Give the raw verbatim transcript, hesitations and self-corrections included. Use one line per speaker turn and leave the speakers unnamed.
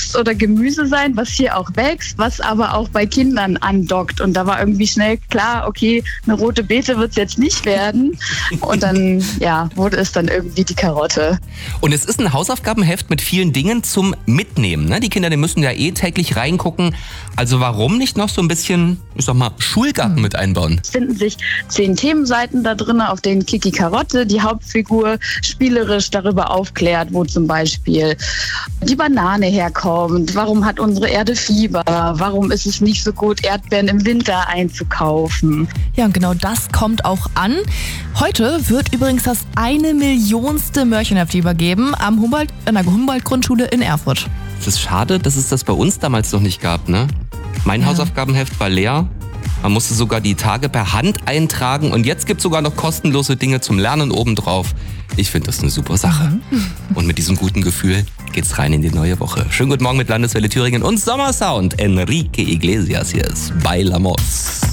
Obst oder Gemüse sein, was hier auch wächst, was aber auch bei Kindern andockt. Und da war irgendwie schnell klar, okay, eine rote Beete wird es jetzt nicht werden. Und dann, ja, wurde es dann irgendwie die Karotte.
Und es ist ein Hausaufgabenheft mit vielen Dingen zum Mitnehmen. Ne? Die Kinder, die müssen ja eh täglich reingucken. Also warum nicht noch so ein bisschen, ich sag mal, Schulgarten hm. mit einbauen?
Es finden sich zehn Themenseiten da drin, auf denen Kiki Karotte, die Hauptfigur, spielerisch darüber aufklärt, wo zum Beispiel die Banane herkommt. Warum hat unsere Erde Fieber? Warum ist es nicht so gut, Erdbeeren im Winter einzukaufen?
Ja, und genau das kommt auch an. Heute wird übrigens das eine Millionste Märchenheft übergeben am Humboldt, an der Humboldt-Grundschule in Erfurt.
Es ist schade, dass es das bei uns damals noch nicht gab, ne? Mein ja. Hausaufgabenheft war leer. Man musste sogar die Tage per Hand eintragen und jetzt gibt es sogar noch kostenlose Dinge zum Lernen obendrauf. Ich finde das eine super Sache. Mhm. Und mit diesem guten Gefühl geht's rein in die neue Woche. Schönen guten Morgen mit Landeswelle Thüringen und Sommersound. Enrique Iglesias hier ist bei Lamos.